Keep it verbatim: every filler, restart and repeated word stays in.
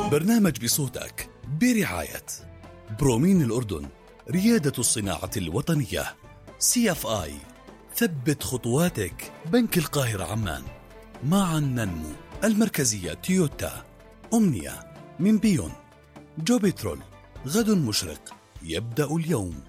برنامج بصوتك برعاية برومين الأردن، ريادة الصناعة الوطنية. سي اف آي، ثبت خطواتك. بنك القاهرة عمان، معا ننمو. المركزية تويوتا. أمنية من بيون. جو بترول، غد مشرق يبدأ اليوم.